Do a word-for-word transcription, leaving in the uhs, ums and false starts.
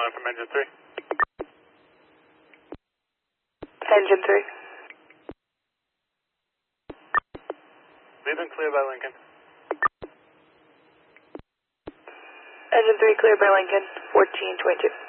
calling from engine three. Engine three. Leaving clear by Lincoln. Engine three clear by Lincoln, fourteen twenty-two.